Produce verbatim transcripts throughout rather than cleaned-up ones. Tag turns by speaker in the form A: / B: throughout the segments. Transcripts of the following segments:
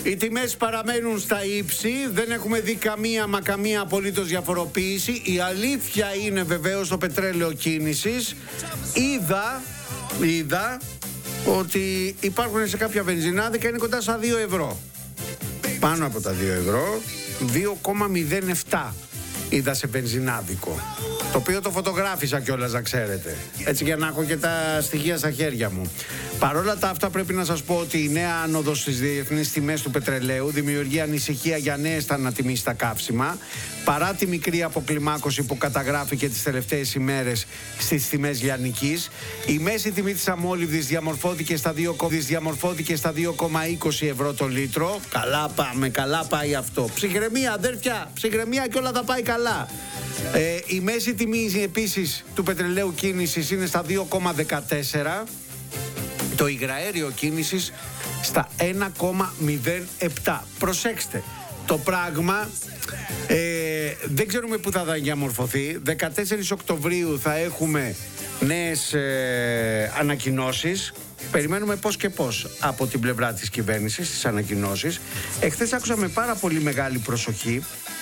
A: Οι τιμές παραμένουν στα ύψη, δεν έχουμε δει καμία μα καμία απολύτως διαφοροποίηση. Η αλήθεια είναι βεβαίως το πετρέλαιο κίνησης. Είδα, είδα ότι υπάρχουν σε κάποια βενζινάδικα, είναι κοντά στα δύο ευρώ. Πάνω από τα δύο ευρώ, δύο κόμμα μηδέν επτά είδα σε βενζινάδικο. Το οποίο το φωτογράφησα κιόλας, να ξέρετε. Έτσι, για να έχω και τα στοιχεία στα χέρια μου. Παρόλα τα αυτά, πρέπει να σας πω ότι η νέα άνοδος στις διεθνείς τιμές του πετρελαίου δημιουργεί ανησυχία για νέες θανατιμήσεις στα καύσιμα. Παρά τη μικρή αποκλιμάκωση που καταγράφηκε τις τελευταίες ημέρες στις τιμές λιανικής, η μέση τιμή της αμόλυβδης διαμορφώθηκε στα δύο, διαμορφώθηκε στα δύο κόμμα είκοσι ευρώ το λίτρο. Καλά πάμε, καλά πάει αυτό. Ψυχραιμία, αδέρφια, ψυχραιμία και όλα θα πάει καλά. Ε, η μέση τιμή επίσης του πετρελαίου κίνησης είναι στα δύο κόμμα δεκατέσσερα. Το υγραέριο κίνησης στα ένα κόμμα μηδέν επτά. Προσέξτε, το πράγμα ε, δεν ξέρουμε πού θα διαμορφωθεί. δεκατέσσερις Οκτωβρίου θα έχουμε νέες ε, ανακοινώσεις. Περιμένουμε πώς και πώς από την πλευρά της κυβέρνησης τις ανακοινώσεις. Εχθές άκουσα με πάρα πολύ μεγάλη προσοχή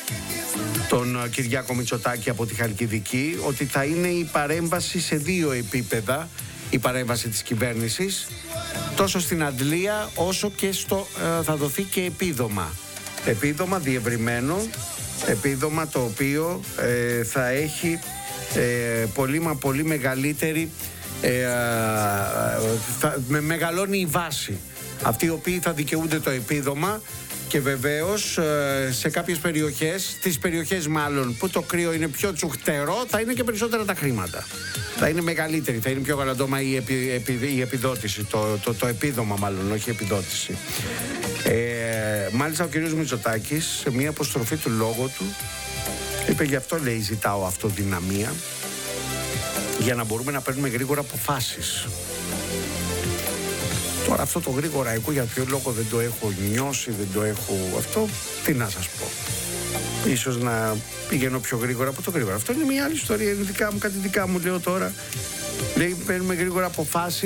A: τον Κυριάκο Μητσοτάκη από τη Χαλκιδική ότι θα είναι η παρέμβαση σε δύο επίπεδα, η παρέμβαση της κυβέρνησης, τόσο στην αντλία όσο και στο ε, θα δοθεί και επίδομα. Επίδομα διευρυμένο, επίδομα το οποίο ε, θα έχει ε, πολύ μα πολύ μεγαλύτερη, ε, θα, με μεγαλώνει η βάση. Αυτοί οι οποίοι θα δικαιούνται το επίδομα. Και βεβαίως σε κάποιες περιοχές, στις περιοχές μάλλον που το κρύο είναι πιο τσουχτερό, θα είναι και περισσότερα τα χρήματα. Θα είναι μεγαλύτερη, θα είναι πιο γαλαντόμα η, επι, επι, η επιδότηση, το, το, το επίδομα μάλλον, όχι η επιδότηση. Ε, μάλιστα ο κ. Μητσοτάκης σε μια αποστροφή του λόγου του είπε, γι' αυτό λέει ζητάω αυτοδυναμία για να μπορούμε να παίρνουμε γρήγορα αποφάσεις. Τώρα αυτό το γρήγορα εγώ για ποιο λόγο δεν το έχω νιώσει, δεν το έχω αυτό, τι να σας πω. Ίσως να πηγαίνω πιο γρήγορα από το γρήγορα. Αυτό είναι μια άλλη ιστορία, είναι δικά μου, κάτι δικά μου λέω τώρα. Λέει παίρνουμε γρήγορα αποφάσεις.